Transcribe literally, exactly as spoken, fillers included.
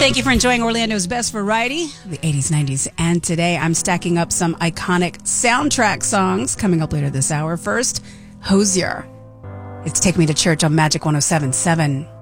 Thank you for enjoying Orlando's Best Variety, the eighties, nineties, and today. I'm stacking up some iconic soundtrack songs coming up later this hour. First, Hozier. It's Take Me to Church on Magic one oh seven point seven.